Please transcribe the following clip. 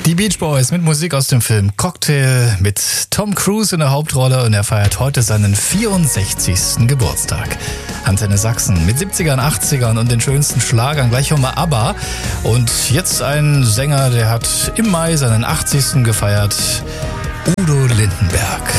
Die Beach Boys mit Musik aus dem Film Cocktail mit Tom Cruise in der Hauptrolle und er feiert heute seinen 64. Geburtstag. Antenne Sachsen mit 70ern, 80ern und den schönsten Schlagern. Gleich hören wir ABBA. Und jetzt ein Sänger, der hat im Mai seinen 80. gefeiert. Udo Lindenberg.